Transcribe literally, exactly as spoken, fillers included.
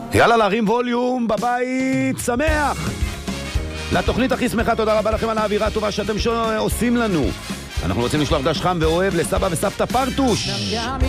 יאללה, להרים ווליום בבית, שמח! לתוכנית הכי שמחה, תודה רבה לכם על האווירה הטובה שאתם עושים לנו. אנחנו רוצים לשלוח דש חם ואוהב לסבא וסבתא פרטוש.